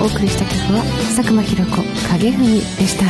お送りした曲は佐久間ひろ子影文でした。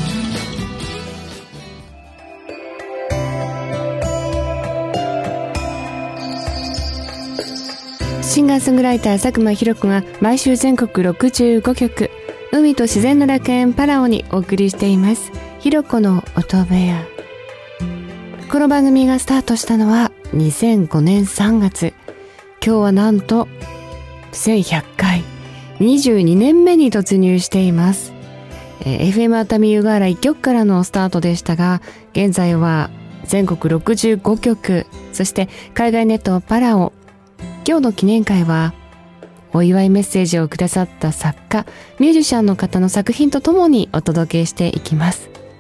シンガーソングライター佐久間ひろ子が毎週全国65曲、海と自然の楽園パラオにお送りしています。ひろ子の音部屋。この番組がスタートしたのは2005年3月。今日はなんと1100回、22年目に突入しています。FM 熱海湯河原1曲からのスタートでしたが、現在は全国65曲、そして海外ネットパラオ。今日の記念会はお祝いメッセージをくださった作家、ミュージシャンの方の作品とともにお届けしていきます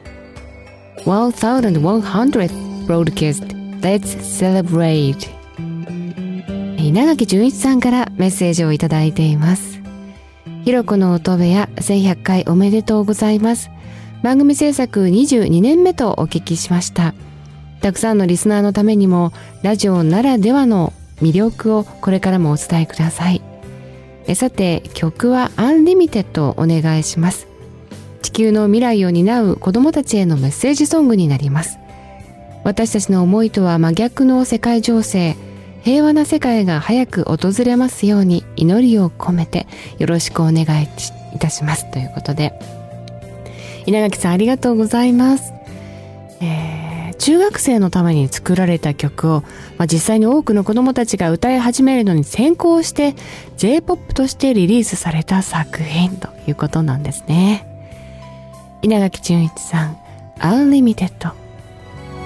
。1100 broadcast Let's Celebrate。 稲垣淳一さんからメッセージをいただいています。ひろこの音部屋1100回おめでとうございます。番組制作22年目とお聞きしました。たくさんのリスナーのためにもラジオならではの魅力をこれからもお伝えください。さて、曲はアンリミテッドをお願いします。地球の未来を担う子どもたちへのメッセージソングになります。私たちの思いとは真逆の世界情勢、平和な世界が早く訪れますように祈りを込めてよろしくお願いいたしますということで、稲垣さんありがとうございます。中学生のために作られた曲を、実際に多くの子どもたちが歌い始めるのに先行して J-POP としてリリースされた作品ということなんですね。稲垣淳一さん、Unlimited。